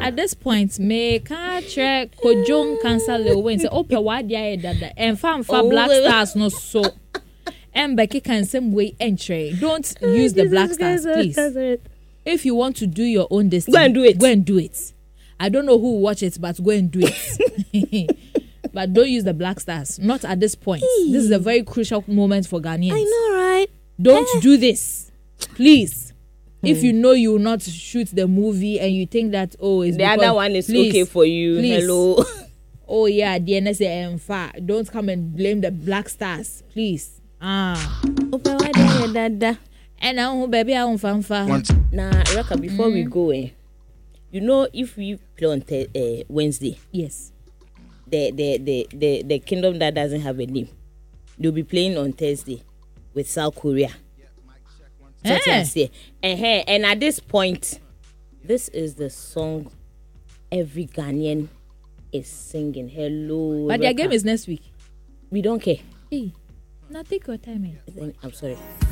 at this point, me can't track Kojong cancel Lil Wayne. Say, open why dia dada. And fam Black Stars no so. And Becky can same way entry. Don't use the Black Stars, please. If you want to do your own destiny, go and do it. Go and do it. I don't know who will watch it, but go and do it. But don't use the Black Stars. Not at this point. This is a very crucial moment for Ghanaians. I know, right? Don't do this, please. If you know you will not shoot the movie and you think that it's the other one is okay for you. Please. Hello. Oh yeah, DNS and far. Don't come and blame the Black Stars, please. And now, baby, I won't fanfa. Now, Raka, before we go, you know, if we play on Wednesday, yes, the kingdom that doesn't have a name, they'll be playing on Thursday with South Korea. And at this point, this is the song every Ghanaian is singing. Hello, but their game is next week. We don't care. Hey, now take your time. I'm sorry.